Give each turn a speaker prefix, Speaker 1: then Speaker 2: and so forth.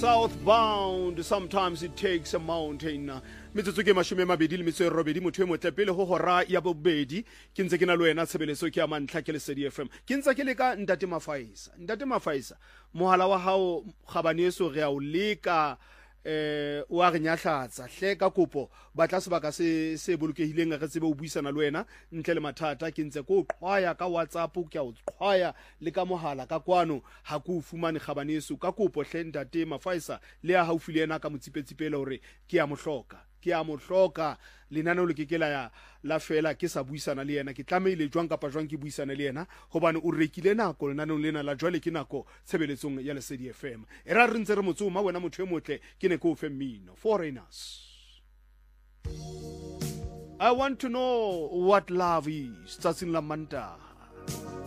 Speaker 1: Southbound, sometimes it takes a mountain. Metsotso ke mashome a mabedi le metso e robedi motho e motle pele ho hora ya bobedi ke ntse ke na le wena tshebeletso ke ya mantlha ke Lesedi FM ke ntse ke le ka Ntate Mafaisa mohala wa hao kgabaneso re a o leka wa re nyahlatsa hle ka kopo batla sebaka se bolokehileng re tsebe o buisana le wena ntle le mathata ke ntse ko qhwaya ka WhatsApp ke a o qhwaya le ka mohala ka kwano ha ku fumane kgabaneso ka kopo hle Ntate Mafaisa le ya haufi le yena ka motsipetsipele hore ke ya mohloka lenaneo le kekela la fela ke sa buisana le yena ke tlameile jwang kapa jwang ke buisana le yena hobane o rekile nako lenaneo lena la jwale ke nako tshebeletsong ya Lesedi FM era re ntse re motsoma wena motho e motle ke ne ko fe mmino Foreigners. I want to know what love is. Tsatsing la Manta.